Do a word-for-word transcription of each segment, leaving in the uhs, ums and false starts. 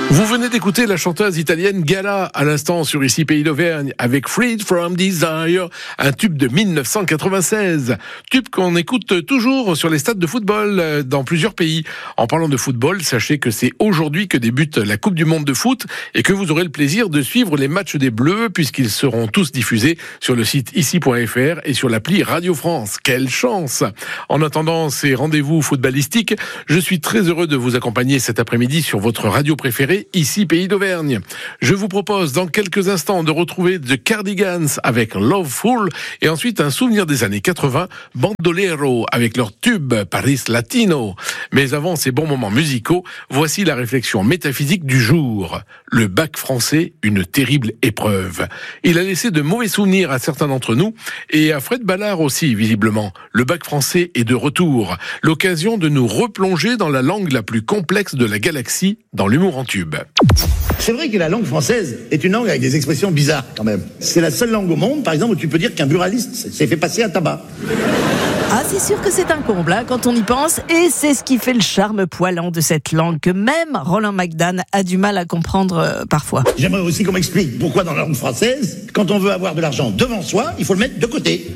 Vous venez d'écouter la chanteuse italienne Gala à l'instant sur Ici Pays d'Auvergne avec Freed from Desire, un tube de dix-neuf cent quatre-vingt-seize. Tube qu'on écoute toujours sur les stades de football dans plusieurs pays. En parlant de football, sachez que c'est aujourd'hui que débute la Coupe du Monde de foot et que vous aurez le plaisir de suivre les matchs des Bleus puisqu'ils seront tous diffusés sur le site ici point f r et sur l'appli Radio France. Quelle chance! En attendant ces rendez-vous footballistiques, je suis très heureux de vous accompagner cet après-midi sur votre radio préférée, Ici Pays d'Auvergne. Je vous propose dans quelques instants de retrouver The Cardigans avec Loveful et ensuite un souvenir des années quatre-vingts, Bandolero avec leur tube Paris Latino. Mais avant ces bons moments musicaux, voici la réflexion métaphysique du jour. Le bac français, une terrible épreuve. Il a laissé de mauvais souvenirs à certains d'entre nous et à Fred Ballard aussi, visiblement. Le bac français est de retour. L'occasion de nous replonger dans la langue la plus complexe de la galaxie, dans l'humour en tube. C'est vrai que la langue française est une langue avec des expressions bizarres quand même. C'est la seule langue au monde, par exemple, où tu peux dire qu'un buraliste s'est fait passer à tabac. Ah, c'est sûr que c'est un comble hein, quand on y pense, et c'est ce qui fait le charme poilant de cette langue que même Roland McDan a du mal à comprendre euh, parfois. J'aimerais aussi qu'on m'explique pourquoi dans la langue française, quand on veut avoir de l'argent devant soi, il faut le mettre de côté.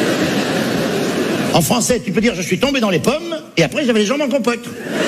En français, tu peux dire je suis tombé dans les pommes, et après j'avais les jambes en compote.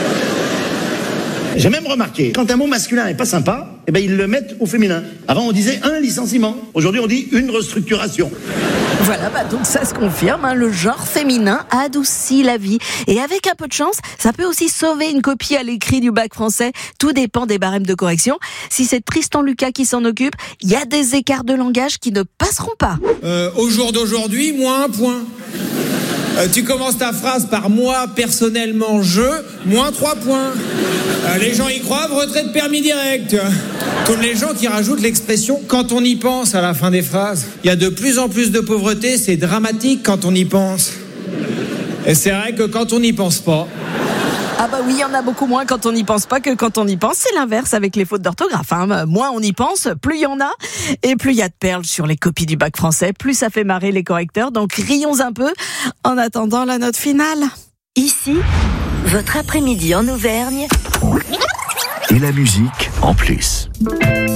J'ai même remarqué, quand un mot masculin est pas sympa, eh ben ils le mettent au féminin. Avant on disait un licenciement, aujourd'hui on dit une restructuration. Voilà, bah donc ça se confirme, hein, le genre féminin adoucit la vie. Et avec un peu de chance, ça peut aussi sauver une copie à l'écrit du bac français. Tout dépend des barèmes de correction. Si c'est Tristan Lucas qui s'en occupe, il y a des écarts de langage qui ne passeront pas. Euh, au jour d'aujourd'hui, moins un point. Euh, tu commences ta phrase par moi, personnellement, je, moins trois points. Euh, les gens y croient, retrait de permis direct. Comme les gens qui rajoutent l'expression « quand on y pense » à la fin des phrases. Il y a de plus en plus de pauvreté, c'est dramatique quand on y pense. Et c'est vrai que quand on n'y pense pas... Ah bah oui, il y en a beaucoup moins quand on n'y pense pas que quand on y pense. C'est l'inverse avec les fautes d'orthographe. Hein. Moins on y pense, plus il y en a. Et plus il y a de perles sur les copies du bac français, plus ça fait marrer les correcteurs. Donc rions un peu en attendant la note finale. Ici, votre après-midi en Auvergne. Et la musique en plus.